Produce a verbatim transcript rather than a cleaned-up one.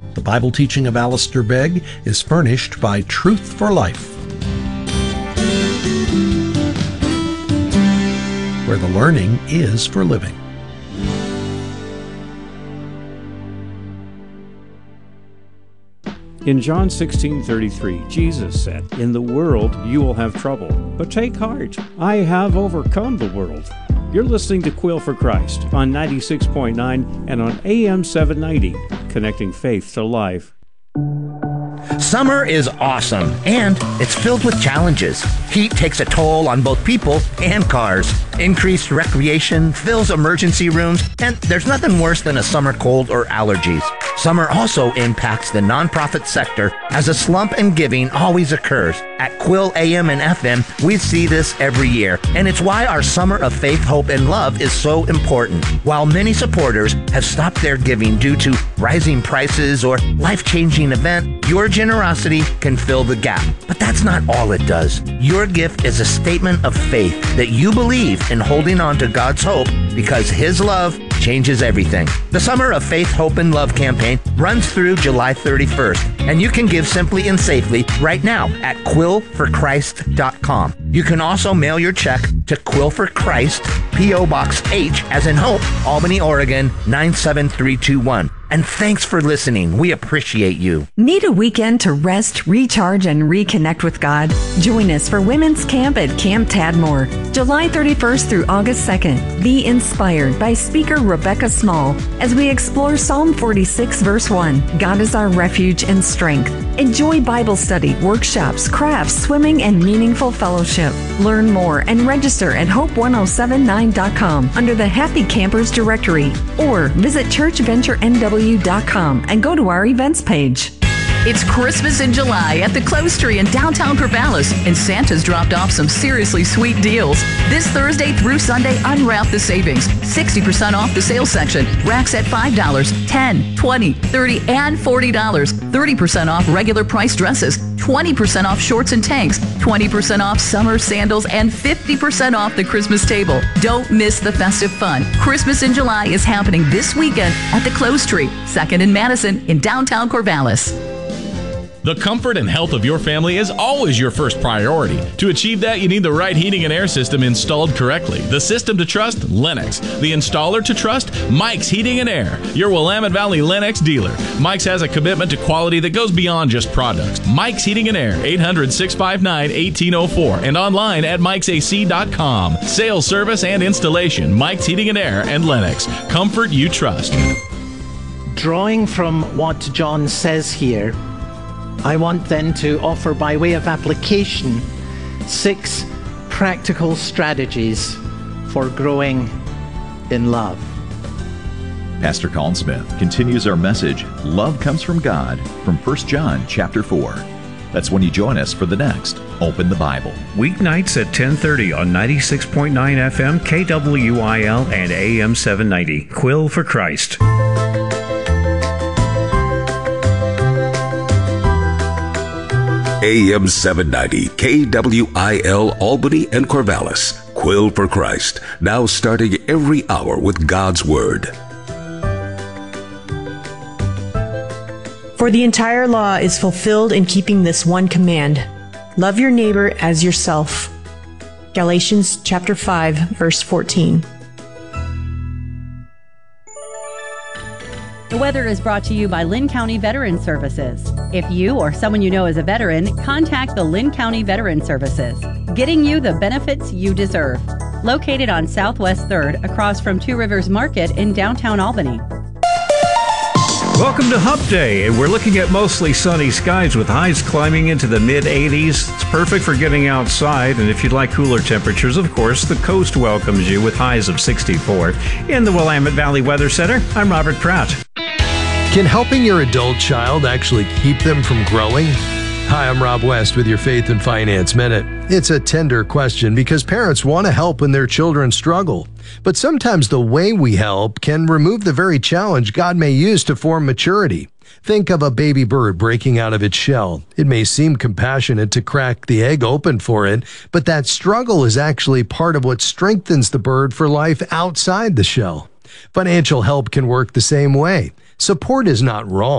The Bible teaching of Alistair Begg is furnished by Truth for Life, where the learning is for living. In John sixteen thirty-three, Jesus said, "In the world you will have trouble, but take heart. I have overcome the world." You're listening to Quill for Christ on ninety-six point nine and on A M seven ninety, connecting faith to life. Summer is awesome, and it's filled with challenges. Heat takes a toll on both people and cars. Increased recreation fills emergency rooms, and there's nothing worse than a summer cold or allergies. Summer also impacts the nonprofit sector, as a slump in giving always occurs. At Quill A M and F M, we see this every year, and it's why our Summer of Faith, Hope, and Love is so important. While many supporters have stopped their giving due to rising prices or life-changing event, your generosity can fill the gap. But that's not all it does. Your gift is a statement of faith that you believe in holding on to God's hope because His love changes everything. The Summer of Faith, Hope, and Love campaign runs through July thirty-first, and you can give simply and safely right now at quill for christ dot com. You can also mail your check to Quill for Christ, P O Box H, as in Hope, Albany, Oregon, nine seven three two one. And thanks for listening. We appreciate you. Need a weekend to rest, recharge, and reconnect with God? Join us for Women's Camp at Camp Tadmore, July thirty-first through August second. Be inspired by speaker Rebecca Small as we explore Psalm forty-six, verse one. God is our refuge and strength. Enjoy Bible study, workshops, crafts, swimming, and meaningful fellowship. Learn more and register at hope ten seventy-nine dot com under the Happy Campers directory, or visit church venture n w dot com and go to our events page. It's Christmas in July at the Close Tree in downtown Corvallis, and Santa's dropped off some seriously sweet deals. This Thursday through Sunday, unwrap the savings. sixty percent off the sales section. Racks at five dollars, ten dollars, twenty dollars, thirty dollars, and forty dollars. thirty percent off regular price dresses. twenty percent off shorts and tanks. twenty percent off summer sandals, and fifty percent off the Christmas table. Don't miss the festive fun. Christmas in July is happening this weekend at the Close Tree, second and Madison in downtown Corvallis. The comfort and health of your family is always your first priority. To achieve that, you need the right heating and air system installed correctly. The system to trust, Lennox. The installer to trust, Mike's Heating and Air, your Willamette Valley Lennox dealer. Mike's has a commitment to quality that goes beyond just products. Mike's Heating and Air, eight hundred, six five nine, one eight zero four, and online at mikes a c dot com. Sales, service, and installation, Mike's Heating and Air and Lennox. Comfort you trust. Drawing from what John says here, I want then to offer, by way of application, six practical strategies for growing in love. Pastor Colin Smith continues our message, Love Comes from God, from First John chapter four. That's when you join us for the next Open the Bible. Weeknights at ten thirty on ninety-six point nine F M, K W I L, and A M seven ninety. Quill for Christ. A M seven ninety, K W I L, Albany and Corvallis. Quill for Christ, now starting every hour with God's Word. For the entire law is fulfilled in keeping this one command: love your neighbor as yourself. Galatians chapter five, verse fourteen. The weather is brought to you by Lynn County Veteran Services. If you or someone you know is a veteran, contact the Lynn County Veteran Services, getting you the benefits you deserve. Located on Southwest third, across from Two Rivers Market in downtown Albany. Welcome to Hump Day, and we're looking at mostly sunny skies with highs climbing into the mid eighties. It's perfect for getting outside, and if you'd like cooler temperatures, of course, the coast welcomes you with highs of sixty-four. In the Willamette Valley Weather Center, I'm Robert Pratt. Can helping your adult child actually keep them from growing? Hi, I'm Rob West with your Faith and Finance Minute. It's a tender question because parents want to help when their children struggle. But sometimes the way we help can remove the very challenge God may use to form maturity. Think of a baby bird breaking out of its shell. It may seem compassionate to crack the egg open for it, but that struggle is actually part of what strengthens the bird for life outside the shell. Financial help can work the same way. Support is not wrong.